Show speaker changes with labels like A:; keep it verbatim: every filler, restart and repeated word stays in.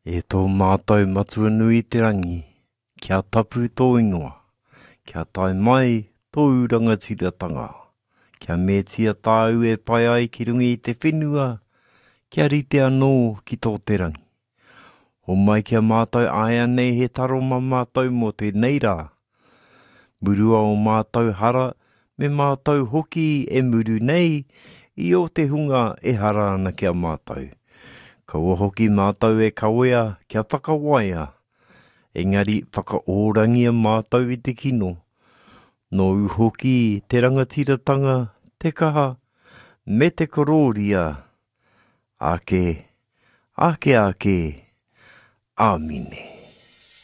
A: E tō mātou matua nui te rangi, kia tapu tō ingoa, kia tae mai tō urangatiratanga, kia mētia tāu e pai ai ki rungi i te whenua, kia rite anō ki tō te rangi. O mai kia mātou aia nei he taro ma mātou mo te neira. Murua o mātou hara me mātou hoki e muru nei i o te hunga e hara ana kia mātou. Kaua hoki mātou e kawea kia whakawaia. Engari whakaorangia mātou i te kino. No uhoki te rangatiratanga, te kaha, me te kororia. Ake, ake ake, amine.